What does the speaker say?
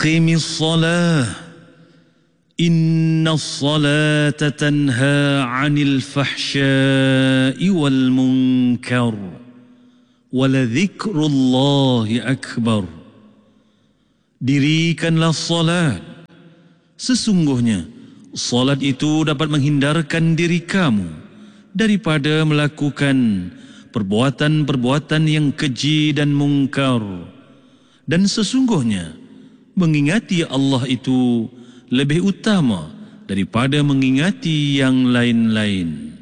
Aqimis salah. Inna salata tanha 'anil fahsya'i wal munkar. Waladhikrullahi akbar. Dirikanlah salat. Sesungguhnya salat itu dapat menghindarkan diri kamu daripada melakukan perbuatan-perbuatan yang keji dan mungkar. Dan sesungguhnya mengingati Allah itu lebih utama daripada mengingati yang lain-lain.